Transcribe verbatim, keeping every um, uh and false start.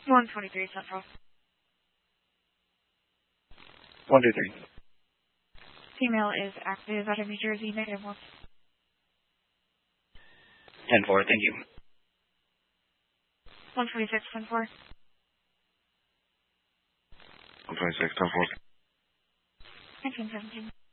one twenty-three Central. one two three. Female is active out of New Jersey, negative one. ten four, thank you. one twenty-six, ten four. one twenty-six, ten four. nineteen seventeen.